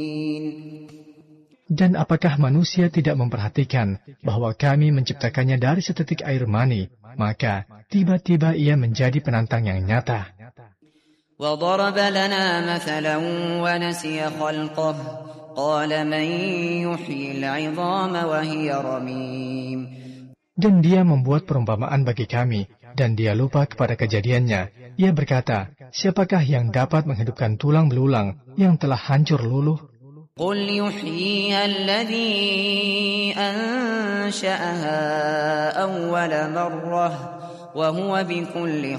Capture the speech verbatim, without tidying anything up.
Dan apakah manusia tidak memperhatikan bahwa kami menciptakannya dari setetik air mani, maka tiba-tiba ia menjadi penantang yang nyata. وَضَرَبَ لَنَا مَثَلًا وَنَسِيَ خَلْقَهُ قَالَ مَنْ يُحْيِي الْعِظَامَ وَهِيَ رَمِيمٌ. Dan dia membuat perumpamaan bagi kami, dan dia lupa kepada kejadiannya. Ia berkata, siapakah yang dapat menghidupkan tulang belulang yang telah hancur luluh? قُلْ يُحْيِيهَا الَّذِي أَنشَأَهَا أَوَّلَ مَرَّةٍ وَهُوَ بِكُلِّ